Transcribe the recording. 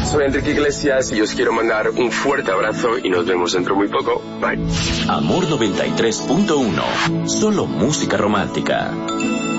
soy Enrique Iglesias y os quiero mandar un fuerte abrazo y nos vemos dentro muy poco. Bye. Amor 93.1. Solo música romántica.